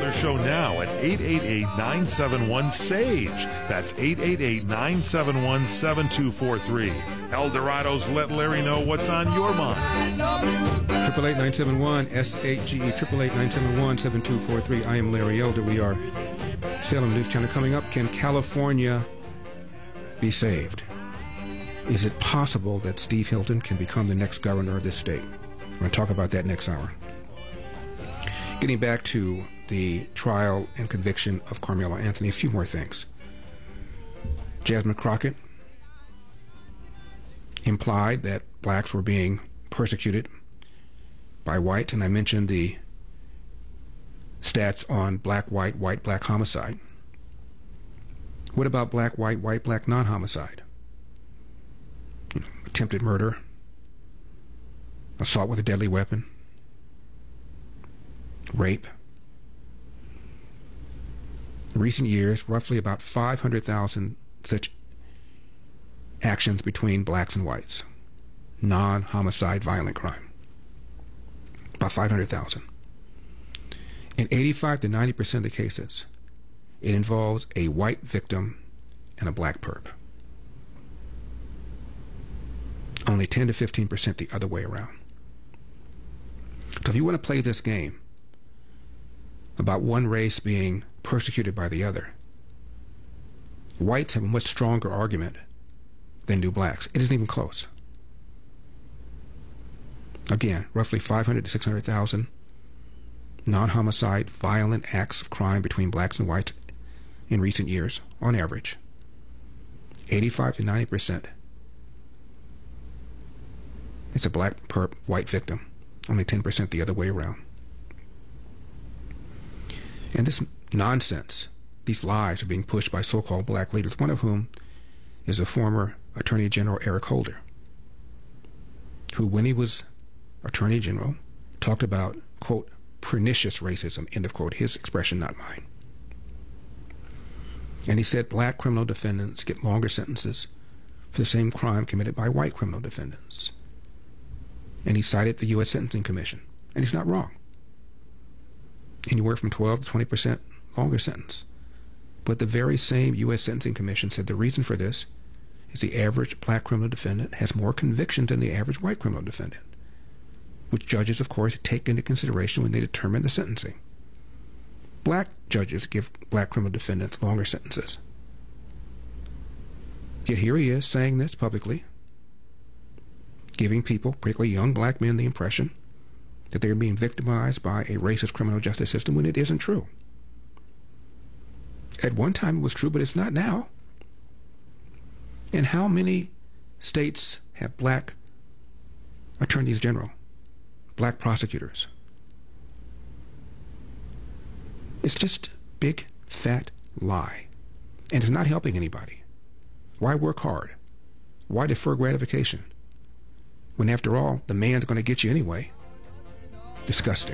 their show now at 888-971-SAGE. That's 888-971-7243. Eldorado's Let Larry Know what's on your mind. 888-971-SAGE, 888-971-7243. I am Larry Elder. We are Salem News Channel. Coming up, can California be saved? Is it possible that Steve Hilton can become the next governor of this state? We're going to talk about that next hour. Getting back to the trial and conviction of Carmelo Anthony, a few more things. Jasmine Crockett implied that blacks were being persecuted by whites, and I mentioned the stats on black-white, white-black homicide. What about black-white, white-black non-homicide? Attempted murder, assault with a deadly weapon, rape. In recent years, roughly about 500,000 such actions between blacks and whites. Non-homicide violent crime. About 500,000. In 85 to 90% of the cases, it involves a white victim and a black perp. Only 10 to 15% the other way around. So if you want to play this game about one race being persecuted by the other, whites have a much stronger argument than do blacks. It isn't even close. Again, roughly 500 to 600,000 non-homicide violent acts of crime between blacks and whites in recent years, on average. 85 to 90%. It's a black perp, white victim. Only 10% the other way around. And this nonsense, these lies are being pushed by so-called black leaders, one of whom is a former Attorney General Eric Holder, who, when he was Attorney General, talked about, quote, pernicious racism, end of quote, his expression, not mine. And he said black criminal defendants get longer sentences for the same crime committed by white criminal defendants. And he cited the U.S. Sentencing Commission. And he's not wrong. Anywhere from 12 to 20% longer sentence. But the very same U.S. Sentencing Commission said the reason for this is the average black criminal defendant has more convictions than the average white criminal defendant, which judges, of course, take into consideration when they determine the sentencing. Black judges give black criminal defendants longer sentences. Yet here he is saying this publicly, giving people, particularly young black men, the impression that they're being victimized by a racist criminal justice system when it isn't true. At one time it was true, but it's not now. And how many states have black attorneys general, black prosecutors? It's just a big, fat lie. And it's not helping anybody. Why work hard? Why defer gratification? When, after all, the man's going to get you anyway. Disgusting.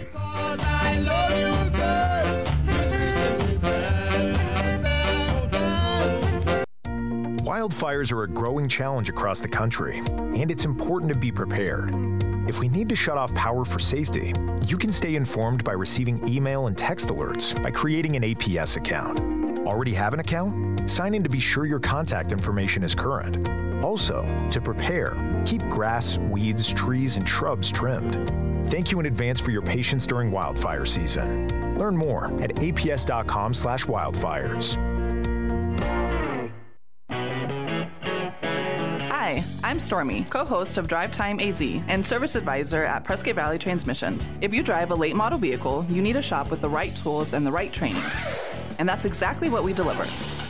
Wildfires are a growing challenge across the country, and it's important to be prepared. If we need to shut off power for safety, you can stay informed by receiving email and text alerts by creating an APS account. Already have an account? Sign in to be sure your contact information is current. Also, to prepare, keep grass, weeds, trees, and shrubs trimmed. Thank you in advance for your patience during wildfire season. Learn more at aps.com/wildfires. Hi, I'm Stormy, co-host of Drive Time AZ and service advisor at Prescott Valley Transmissions. If you drive a late model vehicle, you need a shop with the right tools and the right training. And that's exactly what we deliver.